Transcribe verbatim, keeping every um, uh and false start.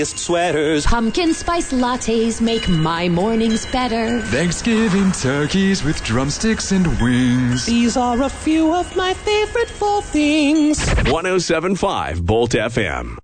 Sweaters. Pumpkin spice lattes make my mornings better. Thanksgiving turkeys with drumsticks and wings. These are a few of my favorite fall things. one oh seven point five Bolt F M.